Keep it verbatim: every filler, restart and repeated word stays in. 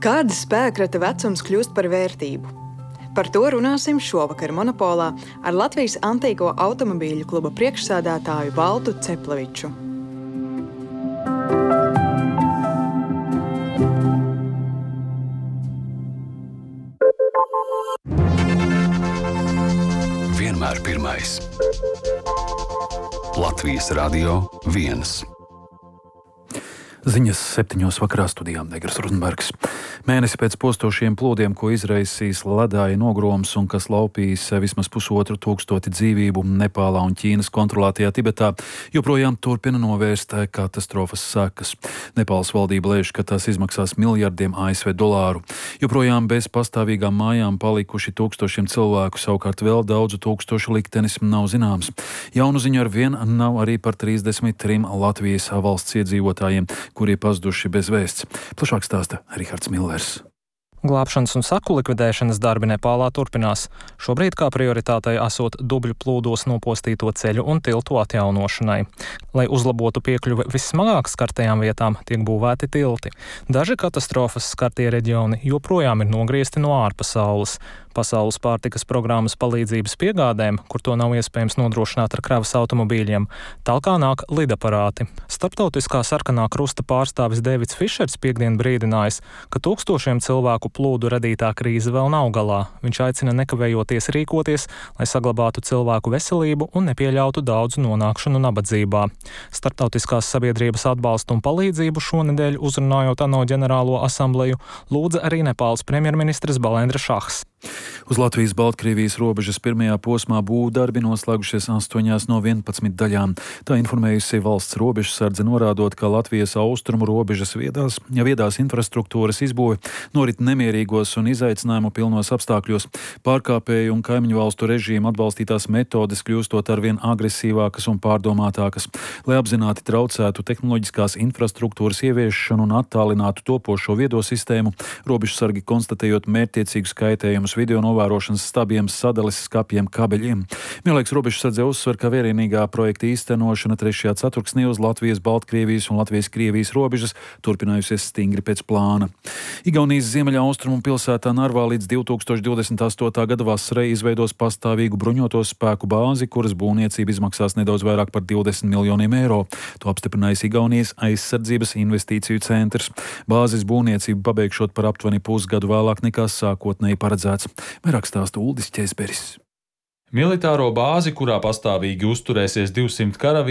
Kāda spēkrata vecums kļūst par vērtību? Par to runāsim šovakar Monopolā ar Latvijas Antīko automobīļu kluba priekšsēdētāju Valdu Cepleviču. Vienmēr pirmais. Latvijas Radio viens. Ziņas septiņos vakarā studijā Negras Rozenbergs. Mēnesi pēc postošiem plūdiem, ko izraisīs ledāja nogrums un kas laupīs vismaz pusotru tūkstoti dzīvību Nepālā un Ķīnas kontrolētajā Tibetā, joprojām turpina novērst katastrofas sekas. Nepāles valdība lēš, ka tās izmaksās miljardiem A S V dolāru. Joprojām bez pastāvīgām mājām palikuši tūkstošiem cilvēku, savukārt vēl daudzu tūkstošu liktenis nav zināms. Jaunu ziņu ar vien nav arī par trīsdesmit trim Latvijas valsts iedzīvotājiem, kuri pazuduši bez vēsts. Plašāk stāsta Rihards Millers. Glābšanas un saku likvidēšanas darbi Nepālā turpinās. Šobrīd kā prioritātei esot dubļu plūdos nopostīto ceļu un tiltu atjaunošanai. Lai uzlabotu piekļuvi vissmagāk skartajām vietām, tiek būvēti tilti. Daži katastrofas skartie reģioni joprojām ir nogriezti no ārpasaules. Pasaules pārtikas programmas palīdzības piegādēm, kur to nav iespējams nodrošināt ar kravas automobīļiem, talkā nāk lidaparāti. Starptautiskā sarkanā krusta pārstāvis Deivids Fišers piekdien brīdinājis, ka tūkstošiem cilvēku plūdu radītā krīze vēl nav galā. Viņš aicina nekavējoties rīkoties, lai saglabātu cilvēku veselību un nepieļautu daudzu nonākšanu nabadzībā. Starptautiskās sabiedrības atbalstu un palīdzību šonedēļ uzrunājot ANO ģenerālo asambleju lūdza arī Nepāles premjerministrs Balendra Šahs. Uz Latvijas-Baltkrievijas robežas pirmajā posmā būvdarbi noslēgušies astoņās no vienpadsmit daļām. Tā informējusi valsts robežsardze, norādot, ka Latvijas austrumu robežas viedās, ja viedās infrastruktūras izbūve norit nemierīgos un izaicinājumu pilnos apstākļos. Pārkāpēju un kaimiņu valstu režīmu atbalstītās metodes kļūstot arvien agresīvākas un pārdomātākas. Lai apzināti traucētu tehnoloģiskās infrastruktūras ieviešanu un attālinātu topošo viedo sistēmu, robežsargi konstatējot mērķtiecīgus kaitējumus video novērošanas stabiem, sadales skapjiem, kabeļiem. Vienlaiks robežsardze uzsver, ka vērienīgā projekta īstenošana trešajā ceturksnī uz Latvijas, Baltkrievijas un Latvijas-Krievijas robežas turpinājusies stingri pēc plāna. Igaunijas ziemeļa austrumu pilsētā Narvā līdz divi tūkstoši divdesmit astotā gada vasarai izveidos pastāvīgu bruņoto spēku bāzi, kuras būvniecība izmaksās nedaudz vairāk par divdesmit miljoniem eiro. To apstiprinājis Igaunijas aizsardzības investīciju centrs. Bāzes būvniecību pabeigšot par aptuveni pusgadu vēlāk nekā sākotnēji paredzēts. Vairāk stāsta Uldis Ķezberis. Militāro bāzi, kurā pastāvīgi uzturēsies divsimt karavīri,